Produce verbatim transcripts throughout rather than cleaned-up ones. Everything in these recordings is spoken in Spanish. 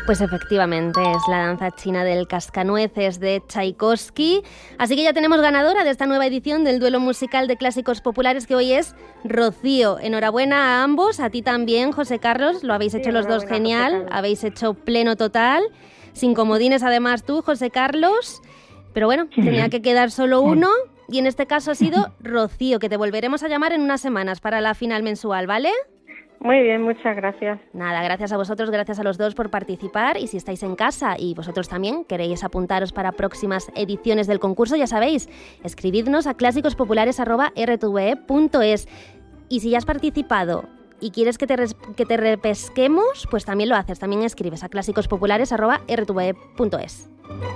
Pues efectivamente, es la danza china del cascanueces de Tchaikovsky. Así que ya tenemos ganadora de esta nueva edición del duelo musical de clásicos populares, que hoy es Rocío. Enhorabuena a ambos, a ti también, José Carlos, lo habéis hecho sí, los dos genial, habéis hecho pleno total, sin comodines además tú, José Carlos, pero bueno, tenía que quedar solo uno y en este caso ha sido Rocío, que te volveremos a llamar en unas semanas para la final mensual, ¿vale? Muy bien, muchas gracias. Nada, gracias a vosotros, gracias a los dos por participar, y si estáis en casa y vosotros también queréis apuntaros para próximas ediciones del concurso, ya sabéis, escribidnos a clásicos-populares arroba r t v e punto es. Y si ya has participado y quieres que te, res- que te repesquemos, pues también lo haces, también escribes a clásicos-populares arroba r t v e punto es.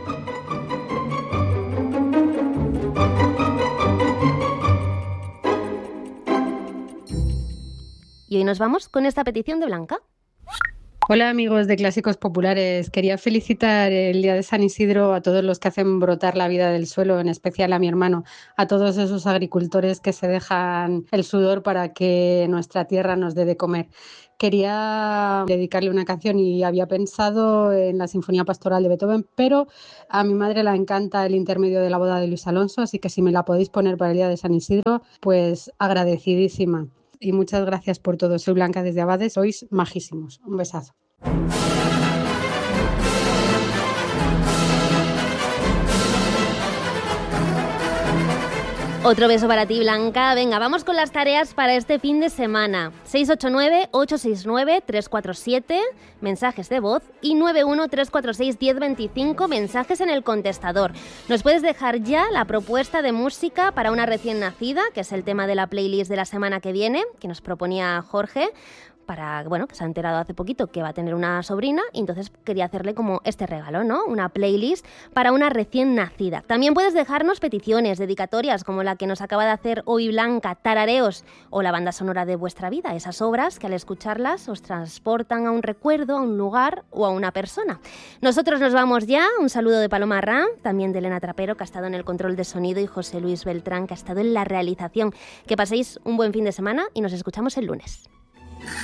Y hoy nos vamos con esta petición de Blanca. Hola amigos de Clásicos Populares, quería felicitar el día de San Isidro a todos los que hacen brotar la vida del suelo, en especial a mi hermano, a todos esos agricultores que se dejan el sudor para que nuestra tierra nos dé de comer. Quería dedicarle una canción y había pensado en la Sinfonía Pastoral de Beethoven, pero a mi madre le encanta el intermedio de la boda de Luis Alonso, así que si me la podéis poner para el día de San Isidro, pues agradecidísima. Y muchas gracias por todo. Soy Blanca desde Abades, sois majísimos. Un besazo. Otro beso para ti, Blanca. Venga, vamos con las tareas para este fin de semana. seis ocho nueve, ocho seis nueve, tres cuatro siete, mensajes de voz, y nueve uno tres cuatro seis, uno cero dos cinco, mensajes en el contestador. Nos puedes dejar ya la propuesta de música para una recién nacida, que es el tema de la playlist de la semana que viene, que nos proponía Jorge, para, bueno, que se ha enterado hace poquito que va a tener una sobrina, y entonces quería hacerle como este regalo, ¿no? Una playlist para una recién nacida. También puedes dejarnos peticiones, dedicatorias, como la que nos acaba de hacer hoy Blanca, tarareos, o la banda sonora de vuestra vida, esas obras que al escucharlas os transportan a un recuerdo, a un lugar o a una persona. Nosotros nos vamos ya. Un saludo de Paloma Arrán, también de Elena Trapero, que ha estado en el control de sonido, y José Luis Beltrán, que ha estado en la realización. Que paséis un buen fin de semana y nos escuchamos el lunes.